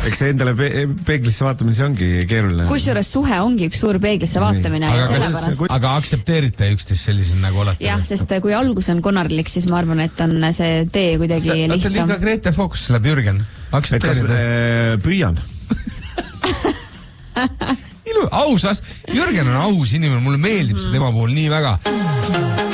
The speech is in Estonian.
Eks see endale peeglisse vaatamine, see ongi keeruline. Kusjuures suhe ongi üks suur peeglisse vaatamine ja sellepärast... Aga aktsepteerite üksteist sellisel nagu olete? Jah, sest kui algus on konarlik, siis ma arvan, et on see tee kuidagi lihtsam. Liiga Grete Fox läheb Jürgen. Aktsepteerida. Püüan. Ausas. Jürgen on aus inimene, mulle meeldib see tema puhul nii väga.